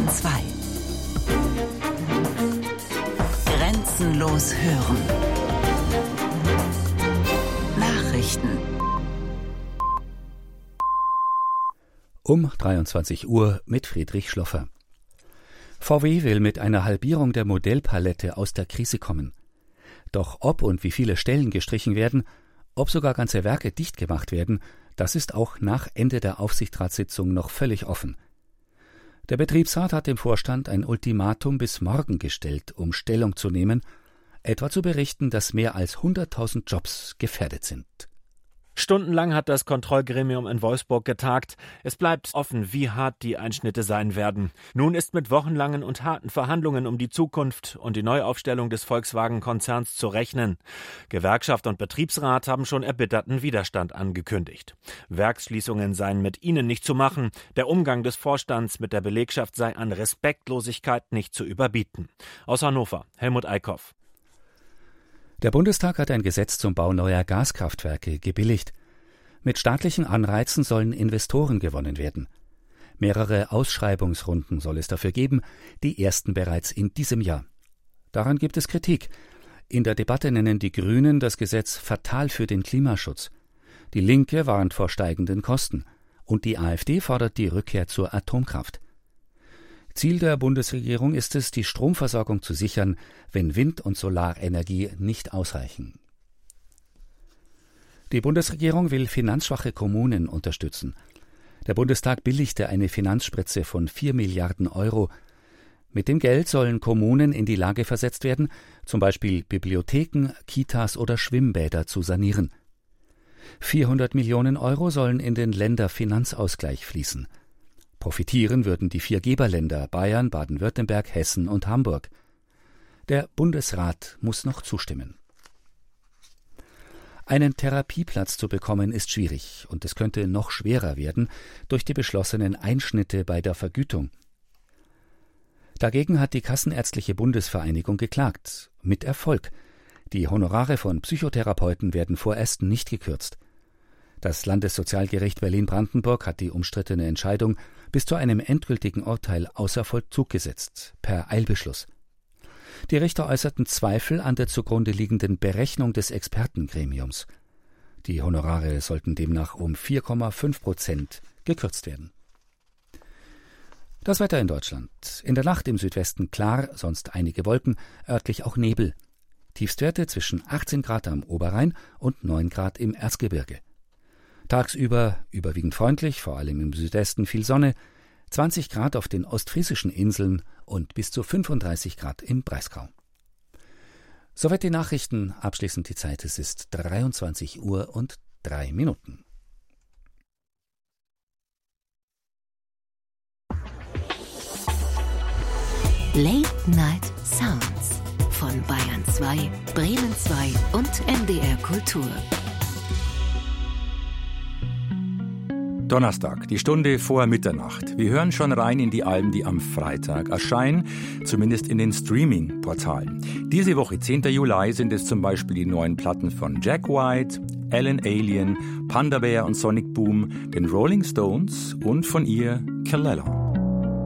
Bayern 2. Grenzenlos hören. Nachrichten. Um 23 Uhr mit Friedrich Schloffer. VW will mit einer Halbierung der Modellpalette aus der Krise kommen. Doch ob und wie viele Stellen gestrichen werden, ob sogar ganze Werke dicht gemacht werden, das ist auch nach Ende der Aufsichtsratssitzung noch völlig offen. Der Betriebsrat hat dem Vorstand ein Ultimatum bis morgen gestellt, um Stellung zu nehmen, etwa zu berichten, dass mehr als 100.000 Jobs gefährdet sind. Stundenlang hat das Kontrollgremium in Wolfsburg getagt. Es bleibt offen, wie hart die Einschnitte sein werden. Nun ist mit wochenlangen und harten Verhandlungen um die Zukunft und die Neuaufstellung des Volkswagen-Konzerns zu rechnen. Gewerkschaft und Betriebsrat haben schon erbitterten Widerstand angekündigt. Werksschließungen seien mit ihnen nicht zu machen. Der Umgang des Vorstands mit der Belegschaft sei an Respektlosigkeit nicht zu überbieten. Aus Hannover, Helmut Eickhoff. Der Bundestag hat ein Gesetz zum Bau neuer Gaskraftwerke gebilligt. Mit staatlichen Anreizen sollen Investoren gewonnen werden. Mehrere Ausschreibungsrunden soll es dafür geben, die ersten bereits in diesem Jahr. Daran gibt es Kritik. In der Debatte nennen die Grünen das Gesetz fatal für den Klimaschutz. Die Linke warnt vor steigenden Kosten. Und die AfD fordert die Rückkehr zur Atomkraft. Ziel der Bundesregierung ist es, die Stromversorgung zu sichern, wenn Wind- und Solarenergie nicht ausreichen. Die Bundesregierung will finanzschwache Kommunen unterstützen. Der Bundestag billigte eine Finanzspritze von 4 Milliarden Euro. Mit dem Geld sollen Kommunen in die Lage versetzt werden, zum Beispiel Bibliotheken, Kitas oder Schwimmbäder zu sanieren. 400 Millionen Euro sollen in den Länderfinanzausgleich fließen. Profitieren würden die 4 Geberländer Bayern, Baden-Württemberg, Hessen und Hamburg. Der Bundesrat muss noch zustimmen. Einen Therapieplatz zu bekommen ist schwierig und es könnte noch schwerer werden durch die beschlossenen Einschnitte bei der Vergütung. Dagegen hat die Kassenärztliche Bundesvereinigung geklagt, mit Erfolg. Die Honorare von Psychotherapeuten werden vorerst nicht gekürzt. Das Landessozialgericht Berlin-Brandenburg hat die umstrittene Entscheidung bis zu einem endgültigen Urteil außer Vollzug gesetzt, per Eilbeschluss. Die Richter äußerten Zweifel an der zugrunde liegenden Berechnung des Expertengremiums. Die Honorare sollten demnach um 4,5% gekürzt werden. Das Wetter in Deutschland. In der Nacht im Südwesten klar, sonst einige Wolken, örtlich auch Nebel. Tiefstwerte zwischen 18 Grad am Oberrhein und 9 Grad im Erzgebirge. Tagsüber überwiegend freundlich, vor allem im Südwesten viel Sonne, 20 Grad auf den ostfriesischen Inseln und bis zu 35 Grad im Breisgau. Soweit die Nachrichten, abschließend die Zeit, es ist 23 Uhr und 3 Minuten. Late Night Sounds von Bayern 2, Bremen 2 und NDR Kultur. Donnerstag, die Stunde vor Mitternacht. Wir hören schon rein in die Alben, die am Freitag erscheinen, zumindest in den Streaming-Portalen. Diese Woche, 10. Juli, sind es zum Beispiel die neuen Platten von Jack White, Alan Alien, Panda Bear und Sonic Boom, den Rolling Stones und von ihr Kalala.